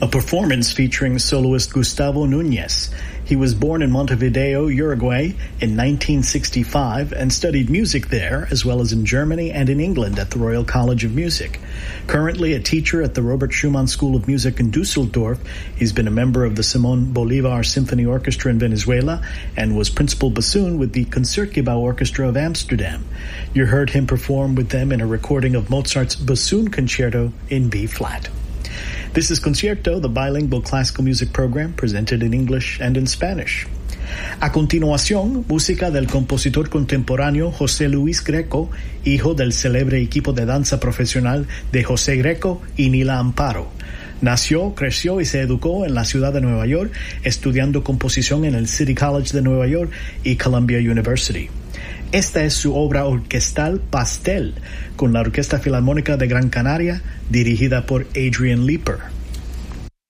a performance featuring soloist Gustavo Núñez. He was born in Montevideo, Uruguay in 1965 and studied music there as well as in Germany and in England at the Royal College of Music. Currently a teacher at the Robert Schumann School of Music in Dusseldorf, he's been a member of the Simón Bolívar Symphony Orchestra in Venezuela and was principal bassoon with the Concertgebouw Orchestra of Amsterdam. You heard him perform with them in a recording of Mozart's Bassoon Concerto in B-flat. This is Concierto, the bilingual classical music program presented in English and in Spanish. A continuación, música del compositor contemporáneo José Luis Greco, hijo del célebre equipo de danza profesional de José Greco y Nila Amparo. Nació, creció y se educó en la ciudad de Nueva York, estudiando composición en el City College de Nueva York y Columbia University. Esta es su obra orquestal Pastel, con la Orquesta Filarmónica de Gran Canaria, dirigida por Adrian Leeper.